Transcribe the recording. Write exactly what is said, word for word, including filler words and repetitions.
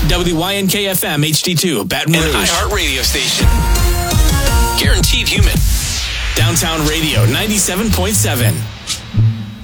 W Y N K F M H D two, Baton Rouge. An iHeart radio station. Guaranteed human. Downtown Radio ninety-seven point seven.